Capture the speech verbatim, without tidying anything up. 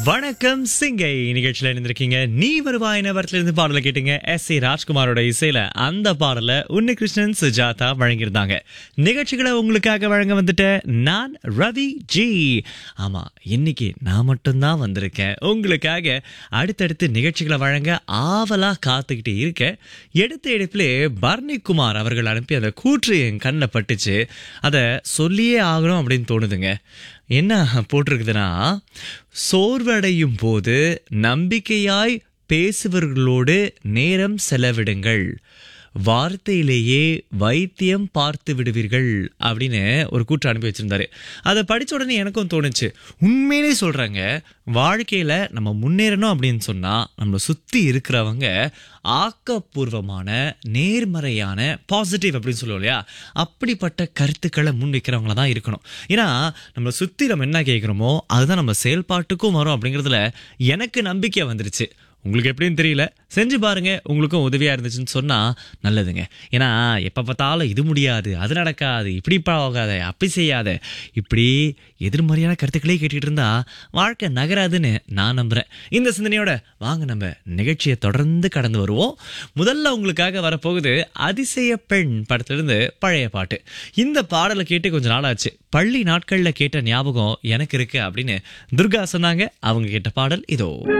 வணக்கம் சிங்கை நிகழ்ச்சியில இருந்திருக்கீங்க. நீ வருவாய் நபரத்துல இருந்து பாடல கேட்டீங்க. எஸ் ஏ ராஜ்குமாரோட இசையில அந்த பாடல உன்னிகிருஷ்ணன் சுஜாதா வழங்கியிருந்தாங்க. நிகழ்ச்சிகளை உங்களுக்காக வழங்க வந்துட்ட நான் ரவி ஜி. ஆமா, இன்னைக்கு நான் மட்டும்தான் வந்திருக்கேன் உங்களுக்காக. அடுத்தடுத்து நிகழ்ச்சிகளை வழங்க ஆவலா காத்துக்கிட்டு இருக்கேன். எடுத்த எடுப்பிலே பர்னிக்குமார் அவர்கள் அனுப்பி அந்த கூற்று என் கண்ணில் பட்டுச்சு. அதை சொல்லியே ஆகணும் அப்படின்னு தோணுதுங்க. என்ன போட்டிருக்குதுன்னா, சோர்வடையும் போது நம்பிக்கையாய் பேசுபவர்களோடு நேரம் செலவிடுங்கள், வார்த்தையிலேயே வைத்தியம் பார்த்து விடுவீர்கள் அப்படின்னு ஒரு கூற்று அனுப்பி வச்சிருந்தாரு. அதை படிச்ச உடனே எனக்கும் தோணுச்சு, உண்மையிலே சொல்றாங்க, வாழ்க்கையில நம்ம முன்னேறணும் அப்படின்னு சொன்னா நம்மளை சுத்தி இருக்கிறவங்க ஆக்கப்பூர்வமான நேர்மறையான பாசிட்டிவ் அப்படின்னு சொல்லுவோம் இல்லையா, அப்படிப்பட்ட கருத்துக்களை முன்வைக்கிறவங்கள தான் இருக்கணும். ஏன்னா நம்மளை சுத்தி நம்ம என்ன கேட்குறோமோ அதுதான் நம்ம செயல்பாட்டுக்கும் வரும் அப்படிங்கிறதுல எனக்கு நம்பிக்கை வந்துருச்சு. உங்களுக்கு எப்படின்னு தெரியல, செஞ்சு பாருங்க, உங்களுக்கும் உதவியா இருந்துச்சுன்னு சொன்னா நல்லதுங்க. ஏன்னா எப்ப பார்த்தாலும் இது முடியாது, அது நடக்காது, இப்படி போகாத, அப்படி செய்யாத, இப்படி எதிர்மறையான கருத்துக்களே கேட்டுக்கிட்டு இருந்தா வாழ்க்கை நகராதுன்னு நான் நம்புறேன். இந்த சிந்தனையோட வாங்க நம்ம நிகழ்ச்சியை தொடர்ந்து கடந்து வருவோம். முதல்ல உங்களுக்காக வரப்போகுது அதிசய பெண் படத்திலிருந்து பழைய பாட்டு. இந்த பாடலை கேட்டு கொஞ்சம் நாளாச்சு. பள்ளி நாட்கள்ல கேட்ட ஞாபகம் எனக்கு இருக்கு அப்படின்னு துர்கா சொன்னாங்க. அவங்க கேட்ட பாடல் இதோ.